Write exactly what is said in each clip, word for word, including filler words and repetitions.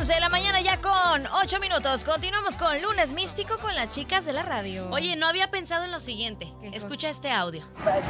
once de la mañana ya con ocho minutos. Continuamos con Lunes Místico con las chicas de la radio. Oye, no había pensado en lo siguiente. Escucha este audio.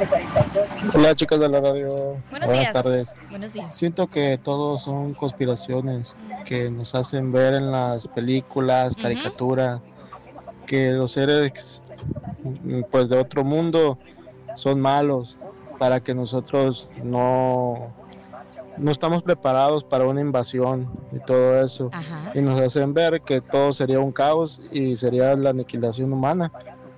Hola, chicas de la radio. Buenos Buenas días. tardes. Buenos días. Siento que todos son conspiraciones que nos hacen ver en las películas, Ujú. caricatura, que los seres pues de otro mundo son malos para que nosotros no no estamos preparados para una invasión y todo eso. Ajá. Y nos hacen ver que todo sería un caos y sería la aniquilación humana.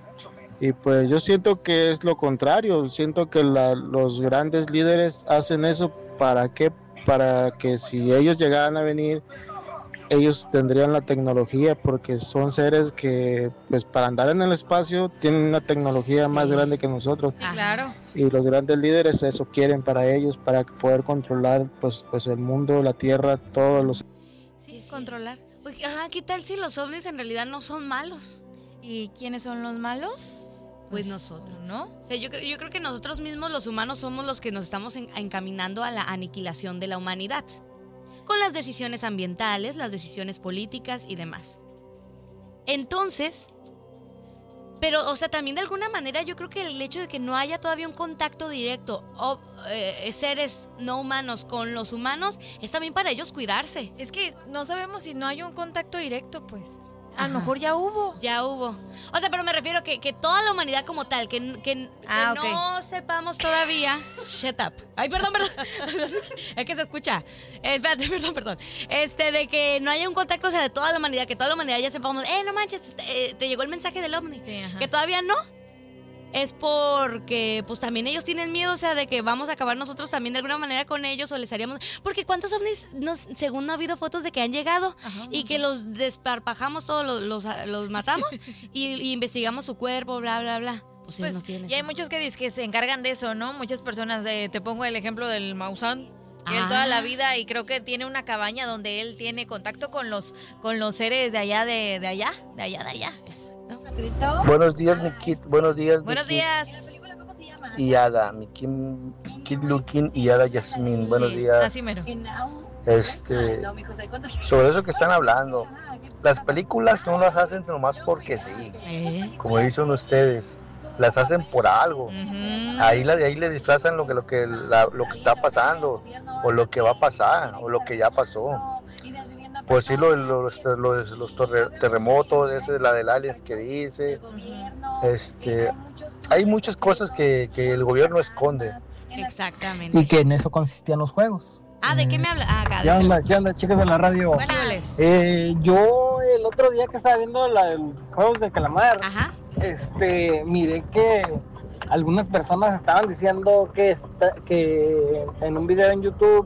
Y pues yo siento que es lo contrario, siento que la, los grandes líderes hacen eso para que, para que si ellos llegaran a venir, ellos tendrían la tecnología, porque son seres que pues para andar en el espacio tienen una tecnología Sí. más grande que nosotros. Sí, claro. Y los grandes líderes eso quieren para ellos, para poder controlar pues, pues el mundo, la tierra, todos los... Sí, sí. Controlar. Porque, ajá, ¿qué tal si los ovnis en realidad no son malos? ¿Y quiénes son los malos? Pues nosotros. ¿no? O sea, yo, creo- yo creo que nosotros mismos, los humanos, somos los que nos estamos en- encaminando a la aniquilación de la humanidad. Con las decisiones ambientales, las decisiones políticas y demás. Entonces, pero, o sea, también de alguna manera yo creo que el hecho de que no haya todavía un contacto directo o eh, seres no humanos con los humanos es también para ellos cuidarse. Es que no sabemos si no hay un contacto directo, pues. A Ajá. lo mejor ya hubo. Ya hubo. O sea, pero me refiero que, que toda la humanidad como tal, que, que, Ah, que no sepamos todavía. Shut up. Ay, perdón, perdón. Es que se escucha. Eh, espérate, perdón, perdón. Este, de que no haya un contacto, o sea, de toda la humanidad, que toda la humanidad ya sepamos, eh, no manches, te, te llegó el mensaje del ovni. Sí, ajá. Que todavía no. Es porque, pues también ellos tienen miedo, o sea, de que vamos a acabar nosotros también de alguna manera con ellos o les haríamos. Porque ¿cuántos ovnis, nos, según no ha habido fotos de que han llegado Ajá, y que los desparpajamos todos, los, los, los matamos y, y investigamos su cuerpo, bla, bla, bla? Pues, ellos Pues, no quieren y hay eso. muchos que, dice que se encargan de eso, ¿no? Muchas personas, de, te pongo el ejemplo del Maussan, que él toda Ah. la vida, y creo que tiene una cabaña donde él tiene contacto con los con los seres de allá, de, de allá, de allá, de allá. Exacto. Buenos días, mi kid. Buenos días, mi Buenos kid días. y Ada. Mi kid, mi kid Lukin y Ada Yasmin. Buenos Sí, días. así mero. Este, sobre eso que están hablando. Las películas no las hacen nomás porque sí. ¿Eh? Como dicen ustedes, las hacen por algo. Ujú. Ahí, la, ahí le disfrazan lo que, lo, que, la- lo que está pasando, o lo que va a pasar, o lo que ya pasó. Pues sí, lo- lo- los, los, los torre- terremotos, ese de la del aliens que dice. Este, hay muchas cosas que, que el gobierno esconde. Exactamente. Y que en eso consistían los juegos. Ah, ¿de qué me habla? Ah, acá. ¿Qué onda, qué onda, chicas de la radio? Buenas. Eh, yo el otro día que estaba viendo la, el Juegos de Calamar, Ajá. este, miré que algunas personas estaban diciendo que, está- que en un video en YouTube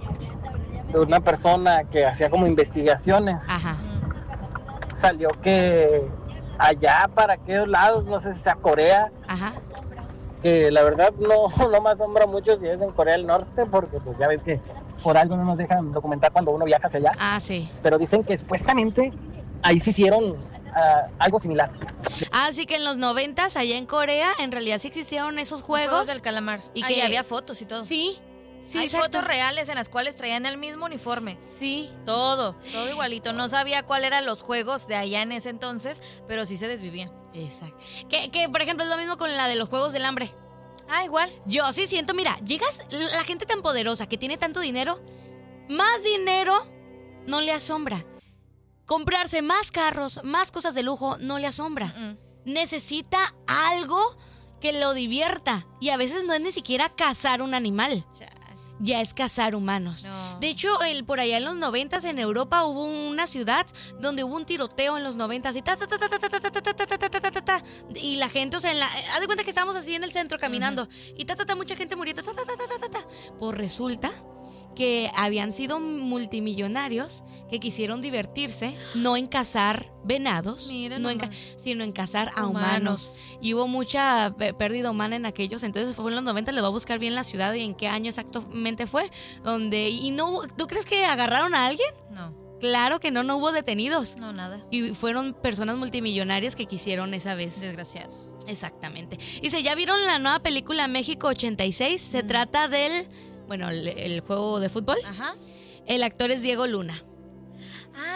de una persona que hacía como investigaciones, Ajá. salió que allá para aquellos lados, no sé si sea Corea, Ajá. que la verdad no, no me asombra mucho si es en Corea del Norte, porque pues ya ves que por algo no nos dejan documentar cuando uno viaja hacia allá, Ah, sí. pero dicen que supuestamente ahí se hicieron ah, algo similar. Así que en los noventas, allá en Corea, en realidad sí existieron esos Juegos juegos. del calamar. Y Y que- que había fotos y todo. Sí. Sí, Hay exacto. fotos reales en las cuales traían el mismo uniforme. Sí. Todo, todo igualito. No sabía cuál eran los juegos de allá en ese entonces, pero sí se desvivían. Exacto. Que, que, por ejemplo, es lo mismo con la de los Juegos del Hambre. Ah, igual. Yo sí siento, mira, llegas, la gente tan poderosa que tiene tanto dinero, más dinero no le asombra. Comprarse más carros, más cosas de lujo, no le asombra. Mm. Necesita algo que lo divierta. Y a veces no es ni siquiera cazar un animal, ya es cazar humanos. No. De hecho, el, por allá en los noventas en Europa hubo una ciudad donde hubo un tiroteo en los noventas y ta ta ta ta ta ta ta ta ta ta ta ta ta ta ta y la gente, o sea, en la, haz de cuenta que estábamos así en el centro caminando y ta ta ta mucha gente muriendo ta ta ta ta ta ta ta. Pues resulta que habían sido multimillonarios que quisieron divertirse, no en cazar venados, Mira no en ca- nomás. sino en cazar a Humanos. humanos. Y hubo mucha pe- pérdida humana en aquellos, entonces fue en los noventa, le voy a buscar bien la ciudad y en qué año exactamente fue, donde, y no, hubo- ¿tú crees que agarraron a alguien? No, Claro que no, no hubo detenidos. no, nada. Y fueron personas multimillonarias que quisieron esa vez. Desgraciados. Exactamente. Dice, ¿ya vieron la nueva película México ochenta y seis? Se Mm. trata del, bueno, el, el juego de fútbol. Ajá. El actor es Diego Luna.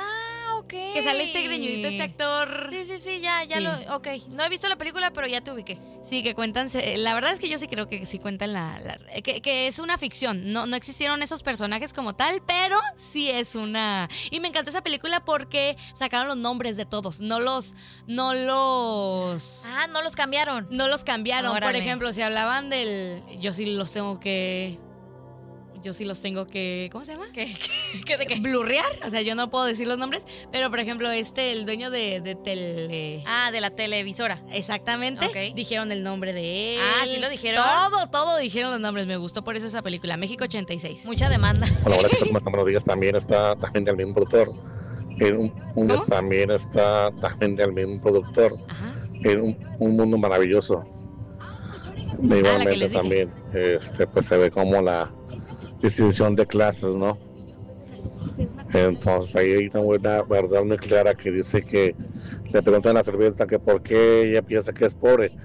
Que sale este greñudito, este actor. Sí, sí, sí, ya, ya Sí. lo... Ok, no he visto la película, pero ya te ubiqué. Sí, que cuentan, la verdad es que yo sí creo que sí cuentan la, la que, que es una ficción, no, no existieron esos personajes como tal, pero sí es una, y me encantó esa película porque sacaron los nombres de todos, no los, no los, Ah, no los cambiaron. no los cambiaron. Órale. Por ejemplo, si hablaban del, yo sí los tengo que, yo sí los tengo que, ¿cómo se llama? ¿Qué, qué, qué de qué? Blurrear, o sea, yo no puedo decir los nombres, pero por ejemplo, este, el dueño de, de tele... Ah, de la televisora. Exactamente, Ok. dijeron el nombre de él. Ah, ¿sí lo dijeron? Todo, todo dijeron los nombres, me gustó por eso esa película, México ochenta y seis. Mucha demanda. Hola, hola, ¿qué tal? ¿Cómo están? Buenos días. También está también del mismo productor. En un, un ¿Cómo? también está también del mismo productor. Ajá. En un, un mundo maravilloso. que Igualmente les dije. también este, pues se ve como la distinción de clases, ¿no? Entonces ahí hay una buena verdad muy clara que dice que le preguntan a la sirvienta que por qué ella piensa que es pobre.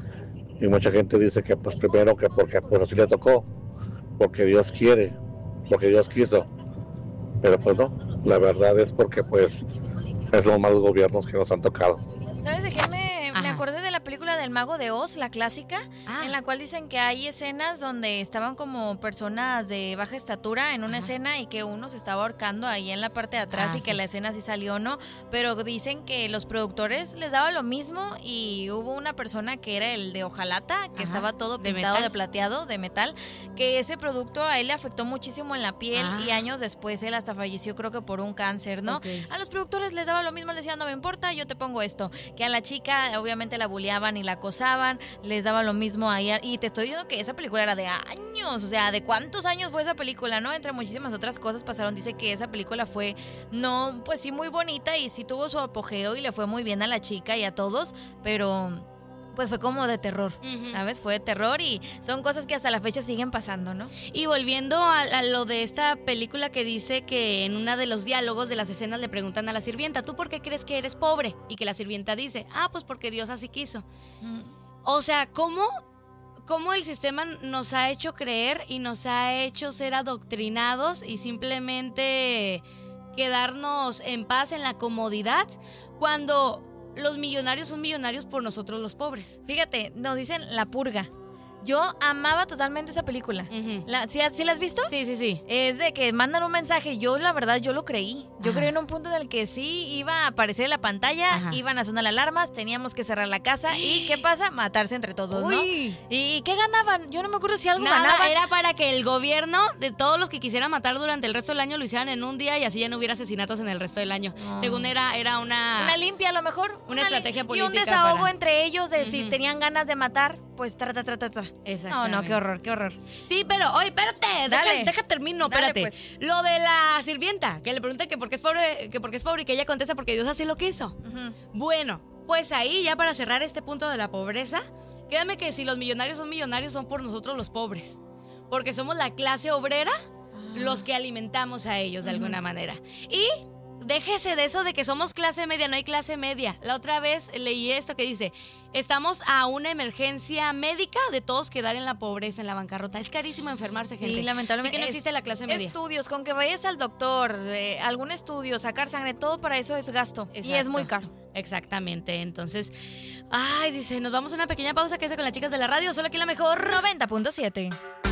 Y mucha gente dice que pues primero que porque pues así le tocó, porque Dios quiere, porque Dios quiso. Pero pues no, la verdad es porque pues es los malos gobiernos que nos han tocado. ¿Sabes de qué me, me Ajá. acordé de la película del Mago de Oz, la clásica? Ah. En la cual dicen que hay escenas donde estaban como personas de baja estatura en una Ajá. escena y que uno se estaba ahorcando ahí en la parte de atrás Ah, y que sí. la escena sí salió, ¿no? Pero dicen que los productores les daba lo mismo y hubo una persona que era el de hojalata, que Ajá. estaba todo ¿De pintado metal? de plateado, de metal, que ese producto a él le afectó muchísimo en la piel Ah. y años después él hasta falleció creo que por un cáncer, ¿no? Ok. A los productores les daba lo mismo, les decían, no me importa, yo te pongo esto. Que a la chica obviamente la bulleaban y la acosaban, les daba lo mismo ahí. Y te estoy diciendo que esa película era de años, o sea, ¿de cuántos años fue esa película, no? Entre muchísimas otras cosas pasaron, dice que esa película fue, no, pues sí muy bonita y sí tuvo su apogeo y le fue muy bien a la chica y a todos, pero... pues fue como de terror, Ujú. ¿sabes? Fue de terror y son cosas que hasta la fecha siguen pasando, ¿no? Y volviendo a, a lo de esta película que dice que en uno de los diálogos de las escenas le preguntan a la sirvienta, ¿tú por qué crees que eres pobre? Y que la sirvienta dice, ah, pues porque Dios así quiso. O sea, ¿cómo, cómo el sistema nos ha hecho creer y nos ha hecho ser adoctrinados y simplemente quedarnos en paz, en la comodidad, cuando los millonarios son millonarios por nosotros los pobres? Fíjate, nos dicen La Purga. Yo amaba totalmente esa película. Ujú. La, ¿sí, ¿Sí la has visto? Sí, sí, sí. Es de que mandan un mensaje. Yo, la verdad, yo lo creí. Yo Ajá. creí en un punto en el que sí iba a aparecer en la pantalla, Ajá. iban a sonar alarmas, teníamos que cerrar la casa. ¿Y qué pasa? Matarse entre todos, ¿no? Uy. ¿Y qué ganaban? Yo no me acuerdo si algo Nada, ganaban. era para que el gobierno de todos los que quisieran matar durante el resto del año lo hicieran en un día y así ya no hubiera asesinatos en el resto del año. Ah. Según era, era una... Una limpia, a lo mejor. Una li- estrategia Y un política desahogo para- entre ellos de si Ujú. tenían ganas de matar, pues tra, tra, tra, tra, tra. No, Exactamente. no, qué horror, qué horror. Sí, pero, oye, espérate, Dale. deja, deja termino, Dale, espérate. pues. Lo de la sirvienta, que le pregunta que por qué es pobre, que por qué es pobre y que ella contesta porque Dios así lo quiso. Ujú. Bueno, pues ahí ya para cerrar este punto de la pobreza, créanme que si los millonarios son millonarios son por nosotros los pobres, porque somos la clase obrera los que alimentamos a ellos de Ujú. alguna manera. Y déjese de eso de que somos clase media, no hay clase media. La otra vez leí esto que dice, estamos a una emergencia médica de todos quedar en la pobreza, en la bancarrota. Es carísimo enfermarse, gente. Sí, lamentablemente. Así que no es- existe la clase media. Estudios, con que vayas al doctor, eh, algún estudio, sacar sangre, todo para eso es gasto. Y es muy Exacto. caro. Exactamente, entonces, ay, dice, nos vamos a una pequeña pausa que hace con las chicas de la radio, solo aquí la mejor. noventa punto siete.